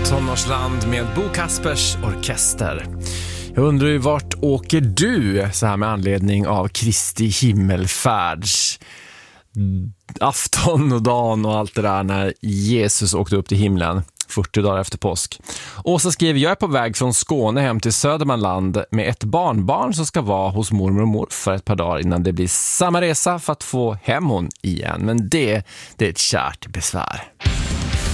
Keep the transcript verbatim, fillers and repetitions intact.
Tonårsland med Bo Kaspers orkester. Jag undrar ju, vart åker du så här med anledning av Kristi himmelfärds afton och dagen och allt det där när Jesus åkte upp till himlen fyrtio dagar efter påsk. Åsa skriver: jag är på väg från Skåne hem till Södermanland med ett barnbarn som ska vara hos mormor och mor för ett par dagar innan det blir samma resa för att få hem hon igen. Men det, det är ett kärt besvär.